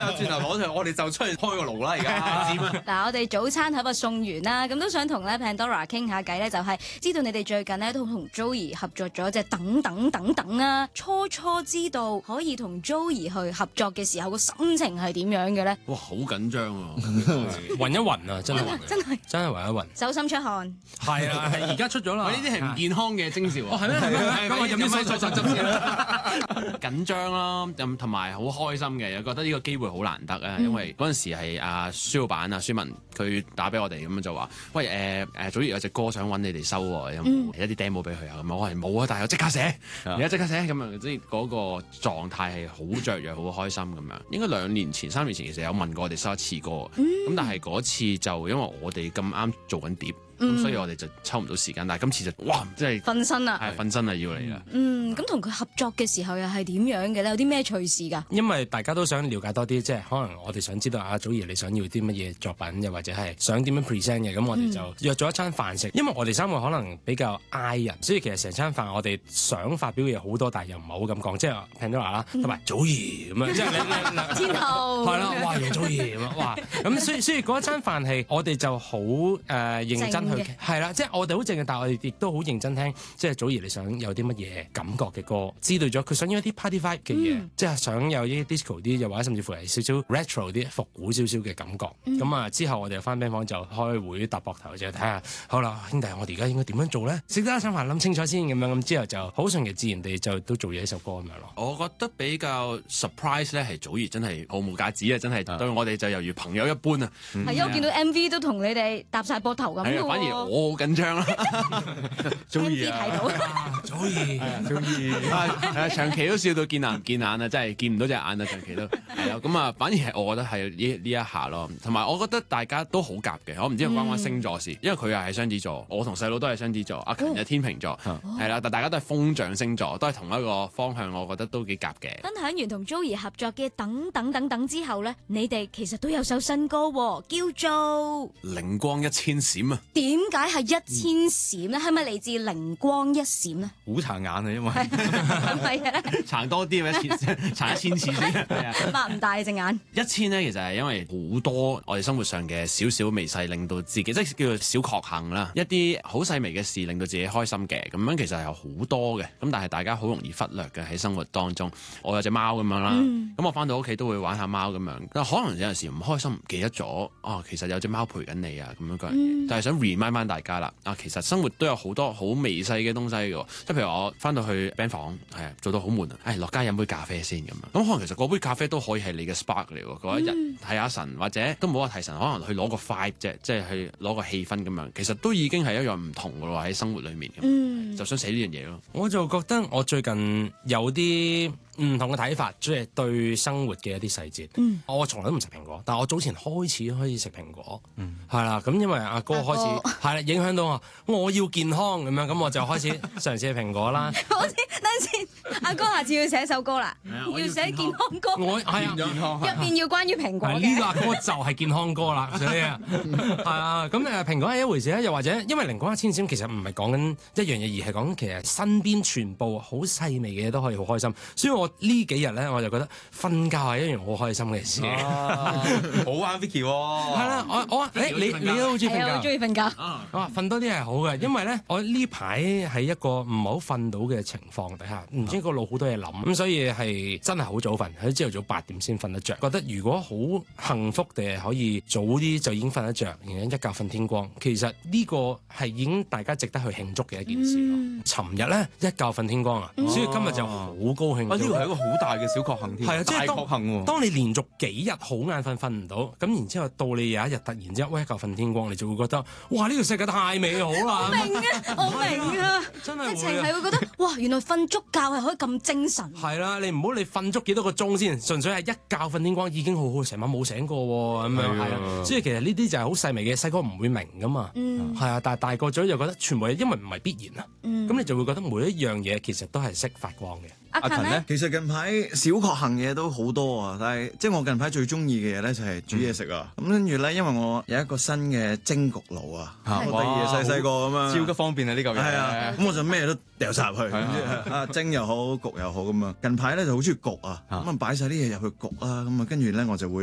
轉頭攞上，我哋就出去開個爐啦，而家。 嗱，我哋早餐盒送完啦，咁都想同咧 Pandora 傾下偈咧，就係知道你哋最近咧都同 Joey 合作咗隻等等等等啊！初知道可以同 Joey 去合作嘅時候，個心情係點樣嘅咧？ 哇，好緊張啊！ 暈一暈啊，真係真係暈一暈， 手心出汗。 係啊，係而家出咗啦。 呢啲係唔健康嘅徵兆。 哦，係咩？咁我飲啲水再執先啦。 緊張啦，同埋好開心嘅，又覺得呢個機會好難得啊！因為嗰陣時係阿舒老闆舒文佢打俾我哋咁就話：喂祖兒有隻歌想揾你哋收喎，有冇一啲 demo 俾佢啊？咁我話冇啊，但係我即刻寫，而家即刻寫咁啊！即係嗰個狀態係好雀躍、好開心咁樣。應該2年前、3年前其實有問過我哋收一次歌，咁但係嗰次就因為我哋咁啱做緊碟。所以我哋就抽唔到時間，但係今次就哇，真係瞓身啦， 係瞓身啦，要嚟啦。 咁同佢合作嘅時候又係點樣嘅咧？有啲咩趣事㗎？ 因為大家都想了解多啲，即係可能我哋想知道阿祖兒你想要啲乜嘢作品，又或者係想點樣 present 嘅，咁我哋就約咗一餐飯食。因為我哋3個可能比較嗌人，所以其實成餐飯我哋想發表嘅嘢好多，但係又唔係好咁講，即係 Pandora 啦，同埋祖兒咁樣，即係你天后係啦，哇，容祖兒咁啊，哇，咁所以嗰一餐飯係我哋就好認真。係啦，即係我哋好正嘅，但係我哋亦都好認真聽，即係祖兒你想有啲乜嘢感覺嘅歌，知道咗佢想要一啲 party vibe 嘅嘢，即係想有啲 disco 啲，又或者甚至乎係少少 retro 啲復古少少嘅感覺。咁啊之後我哋翻 band 房就開會搭膊頭就睇下，好啦兄弟，我哋而家應該點樣做咧？食得一餐飯諗清楚先咁樣，咁之後就好順其自然地就都做咗一首歌咁樣咯。 我覺得比較 surprise 咧係祖兒真係毫無架子啊，真係對我哋就猶如朋友一般啊。 係啊，我見到 MV 都同你哋搭晒膊頭咁嘅喎。 反而我好緊張啦。 祖兒睇到， 祖兒長期都笑到見眼唔見眼啊，真係見唔到隻眼啊，長期都係咯。咁啊，反而係我覺得係呢一下咯。同埋我覺得大家都好夾嘅，我唔知關唔關星座事，因為佢又係雙子座，我同細佬都係雙子座，阿勤係天秤座，係啦，但大家都係風象星座，都係同一個方向，我覺得都幾夾嘅。 分享完同 Joey 合作嘅等等等等之後咧，你哋其實都有首新歌喎，叫做靈光一千閃啊！ 點解係1000閃咧？係咪嚟自靈光一閃咧？ 好殘眼啊，因為係啊， 殘多啲咩？殘1000次先，係啊， 擘唔大隻眼。 1000咧，其實係因為好多我哋生活上嘅少少微細，令到自己即係叫做小確幸啦，一啲好細微嘅事令到自己開心嘅，咁樣其實係有好多嘅，咁但係大家好容易忽略嘅喺生活當中。我有隻貓咁樣啦，咁我翻到屋企都會玩下貓咁樣，但可能有陣時唔開心唔記得咗，其實有隻貓陪緊你啊咁樣嗰樣嘢，就係想 remind 翻大家啦，其實生活都有好多好微細嘅東西嘅，即係譬如我翻到去 band 房，係啊，做到好悶啊，落街飲杯咖啡先咁樣，咁可能其實嗰杯咖啡都可以係你嘅 spark 嚟喎，嗰一日睇下神或者都冇話提神，可能去攞個 vibe 啫，即係去攞個氣氛咁樣，其實都已經係一樣唔同嘅喎喺生活裡面咁，就想寫呢樣嘢咯。 我就覺得我最近有啲唔同嘅睇法，即係對生活嘅一啲細節。我從來都唔食蘋果，但係我早前開始食蘋果，係啦。咁因為阿哥開始係啦，影響到我要健康咁樣，咁我就開始嘗試蘋果啦。 等陣先，阿哥下次要寫首歌啦，要寫健康歌。 我係啊， 入邊要關於蘋果嘅。 呢個阿歌就係健康歌啦，所以係啊。咁蘋果係一回事咧，又或者因為靈光一千閃其實唔係講緊一樣嘢，而係講其實身邊全部好細微嘅嘢都可以好開心。所以我呢幾日咧，我就覺得瞓覺係一樣好開心嘅事。 好啱 Vicky 喎。係啦，你都好中意瞓覺。 我好中意瞓覺。 瞓多啲係好嘅，因為咧我呢排喺一個唔係好瞓到嘅情況底下，唔知個腦好多嘢諗，咁所以係真係好早瞓，喺朝頭早8點先瞓得着。覺得如果好幸福地可以早啲就已經瞓得着，然後一覺瞓天光，其實呢個係已經大家值得去慶祝嘅一件事咯。尋日咧一覺瞓天光啊，所以今日就好高興。 呢個係一個好大嘅小確幸添， 係啊，即係大確幸喎。 當你連續幾日好眼瞓唔到，咁然之後到你有一日突然之間一覺瞓天光，你就會覺得哇呢個世界太美好啦！ 我明啊，我明啊， 真係直情係會覺得哇，原來瞓足覺係可以咁精神。 係啦，你唔好你瞓足幾多個鐘先，純粹係一覺瞓天光已經好好，成晚冇醒過喎咁樣係啊。所以其實呢啲就係好細微嘅，細個唔會明噶嘛，係啊，但係大個咗就覺得全部嘢因為唔係必然啊，咁你就會覺得每一樣嘢其實都係識發光嘅。 阿勤咧， 其實近排小確幸嘅嘢都好多啊，但係即係我近排最中意嘅嘢咧就係煮嘢食啊。咁跟住咧，因為我有一個新嘅蒸焗爐啊， 係好得意啊，細個咁樣， 超級方便啊呢嚿嘢。 係啊，咁我就咩都掉晒入去，蒸又好，焗又好咁啊。近排咧就好中意焗啊，咁啊擺晒啲嘢入去焗啦，咁啊跟住咧我就會